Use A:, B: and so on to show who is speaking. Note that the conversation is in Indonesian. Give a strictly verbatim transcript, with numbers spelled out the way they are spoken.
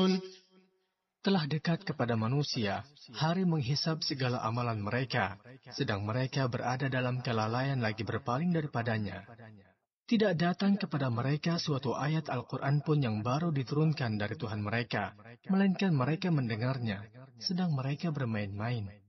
A: Telah dekat kepada manusia hari menghisab segala amalan mereka, sedang mereka berada dalam kelalaian lagi berpaling daripadanya. Tidak datang kepada mereka suatu ayat Al-Quran pun yang baru diturunkan dari Tuhan mereka, melainkan mereka mendengarnya, sedang mereka bermain-main.